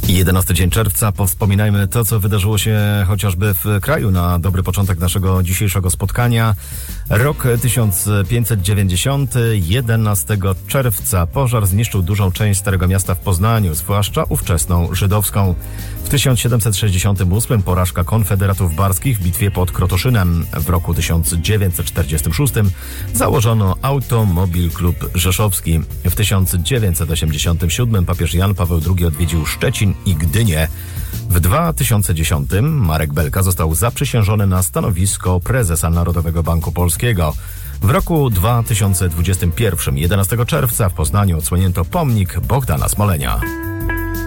11 dzień czerwca. Powspominajmy to, co wydarzyło się chociażby w kraju na dobry początek naszego dzisiejszego spotkania. Rok 1590, 11 czerwca. Pożar zniszczył dużą część Starego Miasta w Poznaniu, zwłaszcza ówczesną żydowską. W 1768 porażka konfederatów barskich w bitwie pod Krotoszynem. W roku 1946 założono Automobil Klub Rzeszowski. W 1987 papież Jan Paweł II odwiedził Szczecin i Gdynię. W 2010 Marek Belka został zaprzysiężony na stanowisko prezesa Narodowego Banku Polskiego. W roku 2021, 11 czerwca w Poznaniu odsłonięto pomnik Bogdana Smolenia.